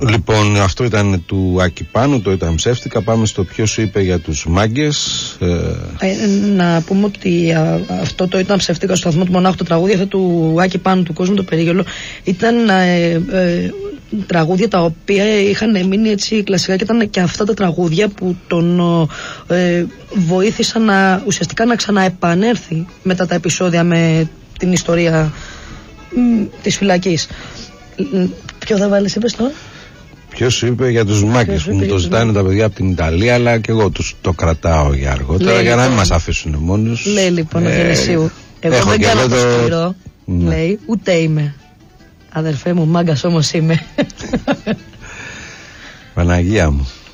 Λοιπόν, αυτό ήταν του Άκη Πάνου, το ήταν ψεύτικα. Πάμε στο ποιο σου είπε για τους μάγκες. Να πούμε ότι αυτό το ήταν ψεύτικα στο σταθμό του Μονάχου, το τραγούδι αυτό του Άκη Πάνου, του Κόσμου το Περίγελο, ήταν τραγούδια τα οποία είχαν μείνει έτσι κλασικά, και ήταν και αυτά τα τραγούδια που τον βοήθησαν ουσιαστικά να ξαναεπανέλθει μετά τα επεισόδια με την ιστορία της φυλακής. Ποιο θα βάλεις, είπες τώρα? Ποιος σου είπε για τους μάγκες που μου το ζητάνε τα παιδιά από την Ιταλία, αλλά και εγώ τους το κρατάω για αργότερα, λέει, για να μην μας αφήσουν μόνους. Λέει λοιπόν ο Διονυσίου, εγώ δεν κάνω το σκληρό, λέει, ούτε είμαι. Αδερφέ μου, μάγκας όμως είμαι. Παναγία μου.